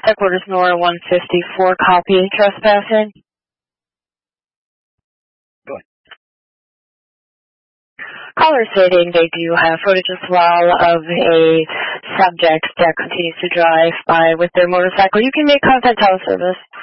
Headquarters Nora 154, copy, trespassing. Go ahead. Caller stating they do have footage as well of a subject that continues to drive by with their motorcycle. You can make contact teleservice.